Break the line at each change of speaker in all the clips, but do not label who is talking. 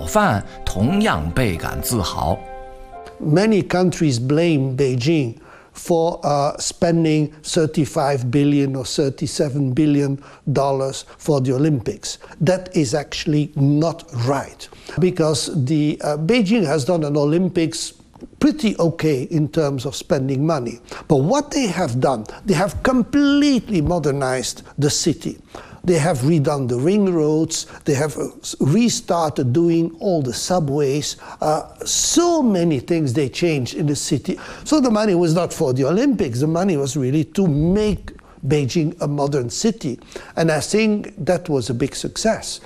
范同样倍感自豪。
Many countries blame Beijing for spending $35 billion or $37 billion for the Olympics. That is actually not right, because Beijing has done an Olympics pretty okay in terms of spending money. But what they have done, they have completely modernized the city. They have redone the ring roads, they have restarted doing all the subways, so many things they changed in the city. So the money was not for the Olympics, the money was really to make Beijing a modern city. And I think that was a big success.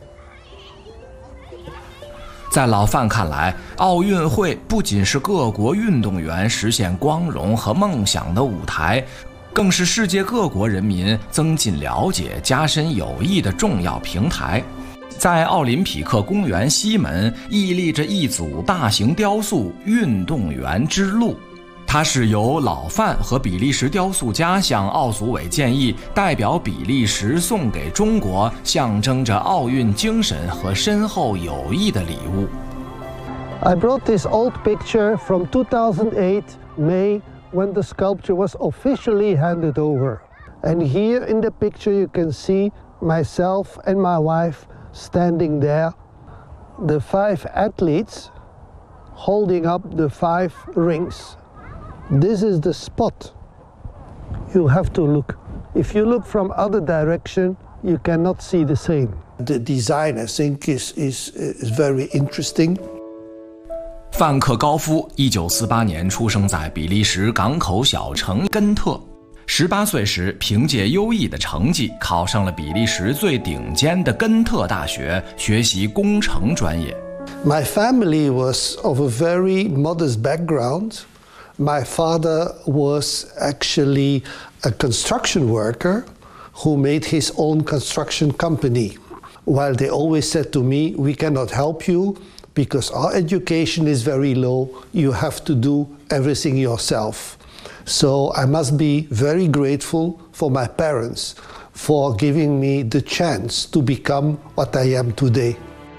在老范看来，奥运会不仅是各国运动员实现光荣和梦想的舞台，更是世界各国人民增进了解、加深友谊的重要平台。在奥林匹克公园西门屹立着一组大型雕塑“运动员之路”，它是由老范和比利时雕塑家向奥组委建议，代表比利时送给中国象征着奥运精神和深厚友谊的礼物。
I brought this old picture from 2008 May when the sculpture was officially handed over. And here in the picture you can see myself and my wife standing there, the 5 athletes holding up the 5 rings. This is the spot. You have to look. If you look from other direction, you cannot see the same. The design, I think, is very interesting.
范克高夫1948年出生在比利时港口小城根特。18岁时，凭借优异的成绩考上了比利时最顶尖的根特大学，学习工程专业。
My family was of a very modest background. My father was actually a construction worker who made his own construction company. While they always said to me, we cannot help you because our education is very low, you have to do everything yourself. So I must be very grateful for my parents for giving me the chance to become what I am today.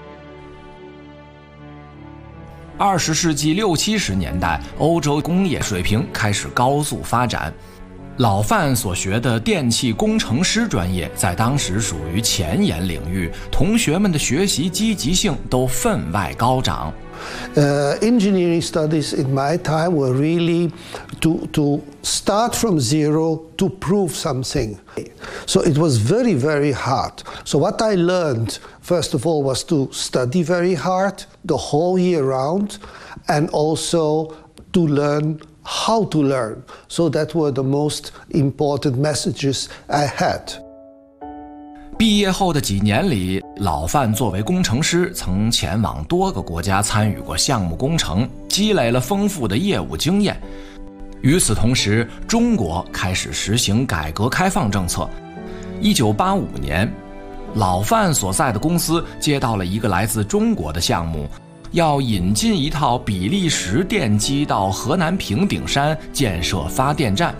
20世纪60、70年代，欧洲工业水平开始高速发展。老范所学的电气工程师专业在当时属于前沿领域，同学们的学习积极性都分外高涨。
Engineering studies in my time were really to start from zero to prove something. So it was very, very hard. So what I learned, first of all, was to study very hard the whole year round, and also to learn how to learn. So that were the most important messages I had.
毕业后的几年里，老范作为工程师，曾前往多个国家参与过项目工程，积累了丰富的业务经验。与此同时，中国开始实行改革开放政策。1985年，老范所在的公司接到了一个来自中国的项目，要引进一套比利时电机到河南平顶山建设发电站。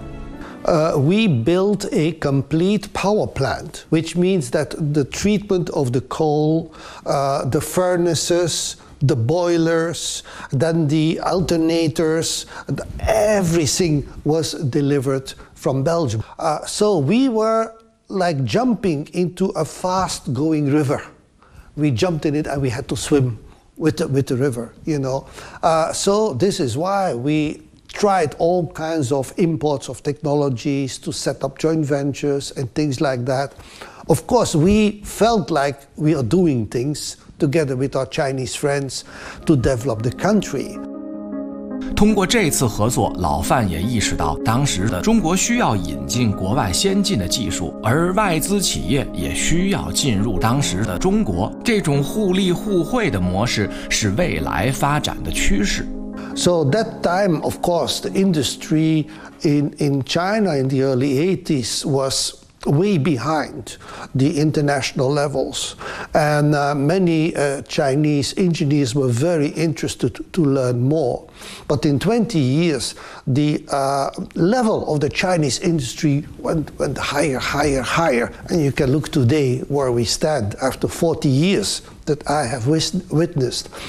We built a complete power plant, which means that the treatment of the coal, the furnaces, the boilers, then the alternators, everything was delivered from Belgium. So we were like jumping into a fast-going river. We jumped in it and we had to swim with the river, you know. So this is why we tried all kinds of imports of technologies to set up joint ventures and things like that. Of course, we felt like we are doing things together with our Chinese friends to develop the country.
通过这次合作，老范也意识到，当时的中国需要引进国外先进的技术，而外资企业也需要进入当时的中国。这种互利互惠的模式是未来发展的趋势。
So that time, of course, the industry in China in the early 80s was way behind the international levels. And many Chinese engineers were very interested to learn more. But in 20 years, the level of the Chinese industry went higher, higher, higher. And you can look today where we stand after 40 years that I have witnessed.